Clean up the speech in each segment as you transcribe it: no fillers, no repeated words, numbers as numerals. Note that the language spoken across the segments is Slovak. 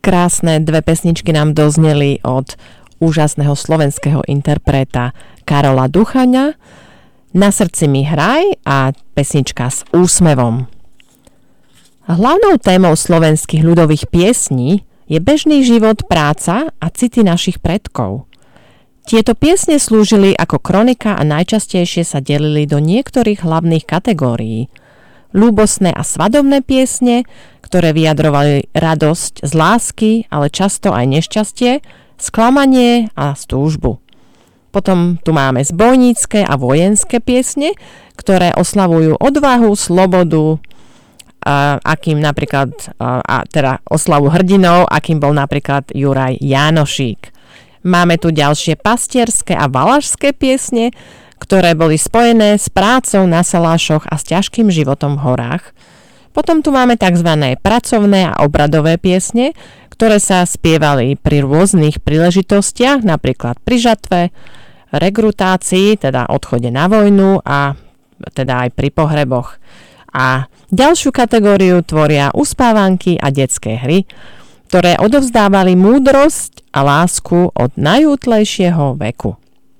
krásne dve pesničky nám dozneli od úžasného slovenského interpreta Karola Duchaňa. Na srdci mi hraj a pesnička s úsmevom. Hlavnou témou slovenských ľudových piesní je bežný život, práca a city našich predkov. Tieto piesne slúžili ako kronika a najčastejšie sa delili do niektorých hlavných kategórií. Ľúbosné a svadobné piesne, ktoré vyjadrovali radosť z lásky, ale často aj nešťastie, sklamanie a túžbu. Potom tu máme zbojnícke a vojenské piesne, ktoré oslavujú odvahu, slobodu, akým napríklad, teda oslavu hrdinov, akým bol napríklad Juraj Jánošík. Máme tu ďalšie pastierské a valašské piesne, ktoré boli spojené s prácou na salášoch a s ťažkým životom v horách. Potom tu máme tzv. Pracovné a obradové piesne, ktoré sa spievali pri rôznych príležitostiach, napríklad pri žatve, rekrutácii, teda odchode na vojnu a teda aj pri pohreboch. A ďalšiu kategóriu tvoria uspávanky a detské hry, ktoré odovzdávali múdrosť a lásku od najútlejšieho veku.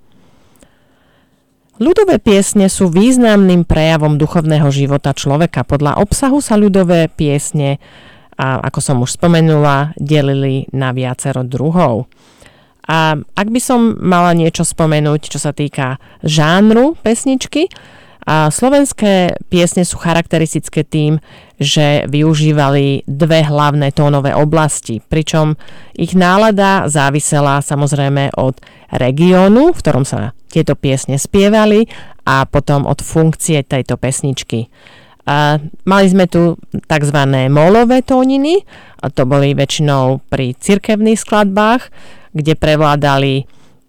Ľudové piesne sú významným prejavom duchovného života človeka. Podľa obsahu sa ľudové piesne, ako som už spomenula, delili na viacero druhov. A ak by som mala niečo spomenúť, čo sa týka žánru pesničky, slovenské piesne sú charakteristické tým, že využívali dve hlavné tónové oblasti, pričom ich nálada závisela samozrejme od regiónu, v ktorom sa tieto piesne spievali a potom od funkcie tejto pesničky. Mali sme tu tzv. Mólové tóniny, a to boli väčšinou pri cirkevných skladbách, kde prevládali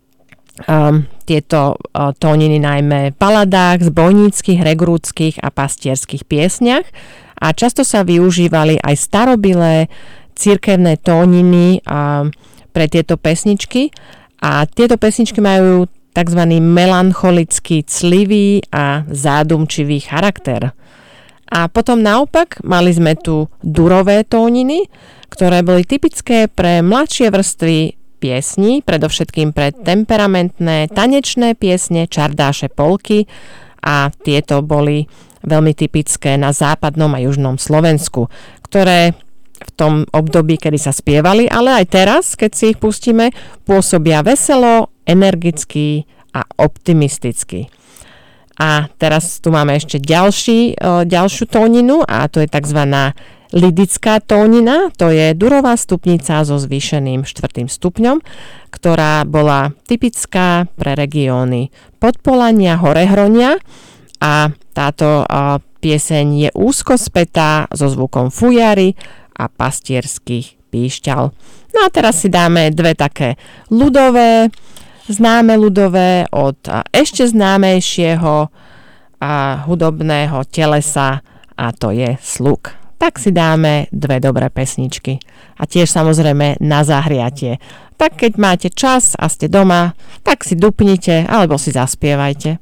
tieto tóniny najmä v baladách, zbojníckych, regrúckych a pastierských piesniach a často sa využívali aj starobilé cirkevné tóniny pre tieto pesničky a tieto pesničky majú tzv. Melancholický, clivý a zádumčivý charakter. A potom naopak mali sme tu durové tóniny, ktoré boli typické pre mladšie vrstvy piesní, predovšetkým pre temperamentné tanečné piesne, čardáše, polky a tieto boli veľmi typické na západnom a južnom Slovensku, ktoré v tom období, kedy sa spievali, ale aj teraz, keď si ich pustíme, pôsobia veselo, energicky a optimisticky. A teraz tu máme ešte ďalšiu tóninu a to je tzv. Lidická tónina, to je durová stupnica so zvýšeným 4. stupňom, ktorá bola typická pre regióny Podpolania, Horehronia a táto pieseň je úzko spätá so zvukom fujary a pastierských píšťal. No a teraz si dáme dve také známe ľudové od ešte známejšieho hudobného telesa a to je Sluk. Tak si dáme dve dobré pesničky. A tiež samozrejme na zahriatie. Tak keď máte čas a ste doma, tak si dupnite alebo si zaspievajte.